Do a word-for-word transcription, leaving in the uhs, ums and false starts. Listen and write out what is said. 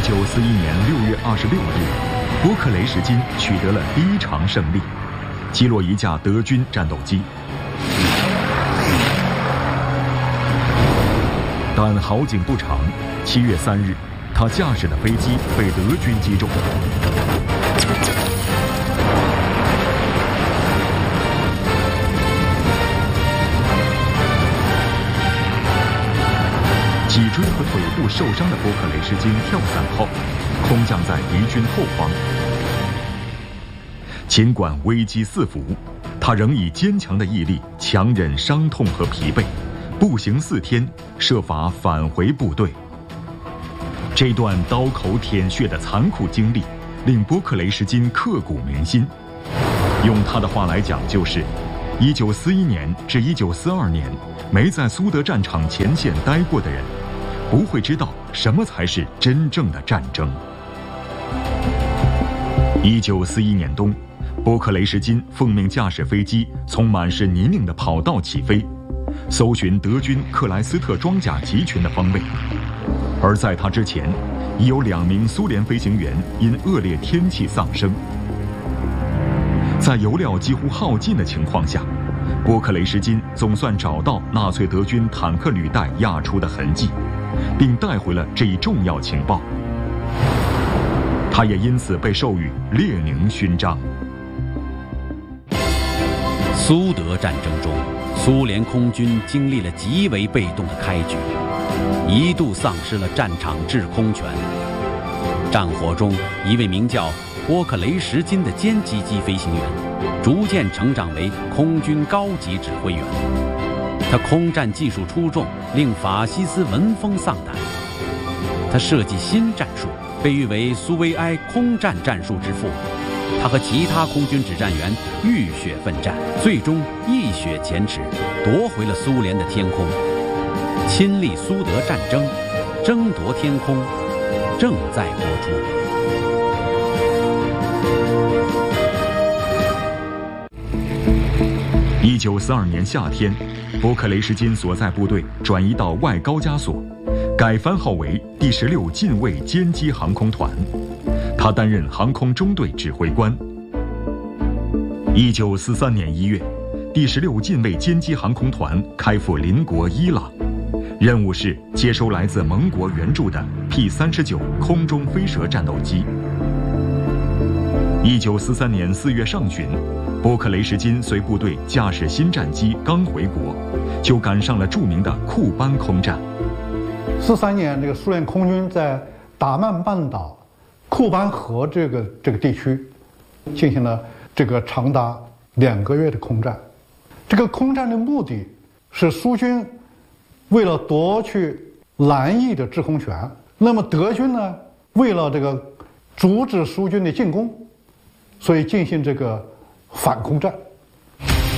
九四一年六月二十六日，波克雷什金取得了第一场胜利，击落一架德军战斗机。但好景不长，七月三日，他驾驶的飞机被德军击中。脊椎和腿部受伤的波克雷什金跳伞后，空降在敌军后方。尽管危机四伏，他仍以坚强的毅力强忍伤痛和疲惫，步行四天，设法返回部队。这段刀口舔血的残酷经历，令波克雷什金刻骨铭心。用他的话来讲，就是一九四一年至一九四二年，没在苏德战场前线待过的人，不会知道什么才是真正的战争。一九四一年冬，波克雷什金奉命驾驶飞机从满是泥泞的跑道起飞，搜寻德军克莱斯特装甲集群的方位。而在他之前，已有两名苏联飞行员因恶劣天气丧生。在油料几乎耗尽的情况下，波克雷什金总算找到纳粹德军坦克履带压出的痕迹，并带回了这一重要情报。他也因此被授予列宁勋章。 苏德战争中，苏联空军经历了极为被动的开局，一度丧失了战场制空权。战火中，一位名叫波克雷什金的歼击机飞行员，逐渐成长为空军高级指挥员。他空战技术出众，令法西斯闻风丧胆。他设计新战术，被誉为苏维埃空战战术之父。他和其他空军指战员浴血奋战，最终一雪前耻，夺回了苏联的天空。亲历苏德战争，争夺天空，正在播出。 一九四二年夏天，波克雷什金所在部队转移到外高加索，改番号为第十六近卫歼击航空团，他担任航空中队指挥官。一九四三年一月，第十六近卫歼击航空团开赴邻国伊朗，任务是接收来自盟国援助的 P 三十九空中飞蛇战斗机。一九四三年四月上旬，波克雷什金随部队驾驶新战机刚回国，就赶上了著名的库班空战。 四三年，这个苏联空军在达曼半岛、库班河这个这个地区进行了这个长达两个月的空战。这个空战的目的是苏军为了夺取南翼的制空权，那么德军呢，为了这个阻止苏军的进攻，所以进行这个反空战。